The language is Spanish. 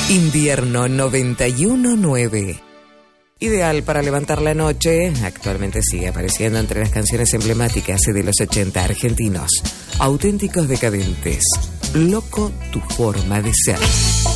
Invierno 91.9. Ideal para levantar la noche, actualmente sigue apareciendo entre las canciones emblemáticas de los 80 argentinos. Auténticos decadentes. Loco tu forma de ser.